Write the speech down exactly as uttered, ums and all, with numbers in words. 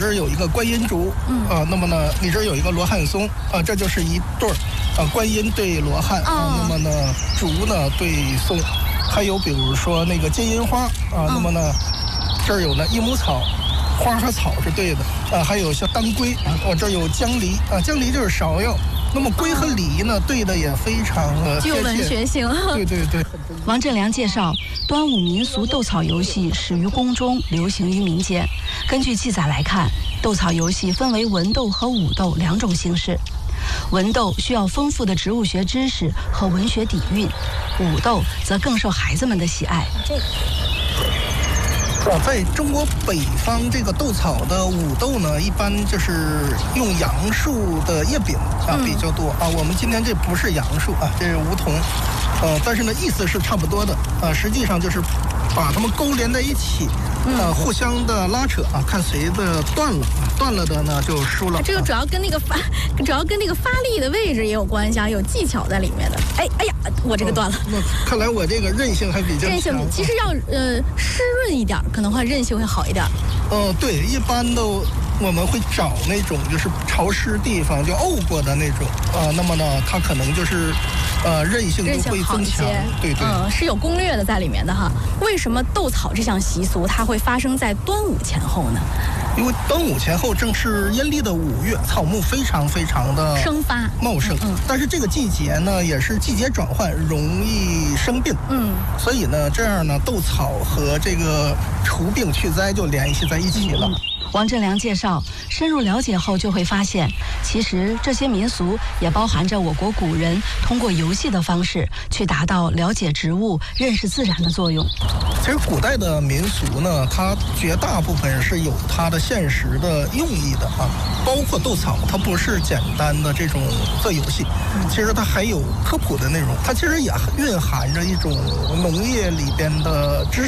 儿有一个观音竹，嗯啊，那么呢，你这儿有一个罗汉松啊，这就是一对儿啊，观音对罗汉啊，那么呢，竹呢对松，还有比如说那个金银花啊，那么呢，这儿有呢益母草。花和草是对的啊，还有像当归，我这有姜梨啊，姜梨就是芍药。那么归和梨呢，对的也非常的具有文学性。 对对对。 王振良介绍，端午民俗斗草游戏始于宫中，流行于民间。根据记载来看，斗草游戏分为文斗和武斗两种形式。文斗需要丰富的植物学知识和文学底蕴，武斗则更受孩子们的喜爱。 这个。 啊，在中国北方，这个斗草的武斗呢，一般就是用杨树的叶柄啊比较多啊。我们今天这不是杨树啊，这是梧桐，呃，但是呢意思是差不多的啊。实际上就是把它们勾连在一起，呃，互相的拉扯啊，看谁的断了，断了的呢就输了。 这个主要跟那个发，主要跟那个发力的位置也有关系啊，有技巧在里面的。哎，哎呀，我这个断了。 那看来我这个韧性还比较强。 韧性其实要呃湿润一点，可能会韧性会好一点。 呃，对，一般都我们会找那种就是潮湿地方就沤过的那种啊、呃，那么呢，它可能就是呃韧性就会增强。对对， 嗯，是有攻略的在里面的哈。为什么斗草这项习俗它会发生在端午前后呢？ 因为端午前后正是阴历的五月，草木非常非常的生发茂盛，嗯，但是这个季节呢也是季节转换，容易生病，嗯，所以呢这样呢斗草和这个除病去灾就联系在一起了。 嗯王振良介绍，深入了解后就会发现，其实这些民俗也包含着我国古人通过游戏的方式去达到了解植物、认识自然的作用。 其实古代的民俗呢，它绝大部分是有它的现实的用意的啊，包括斗草，它不是简单的这种做游戏，其实它还有科普的内容，它其实也蕴含着一种农业里边的知识。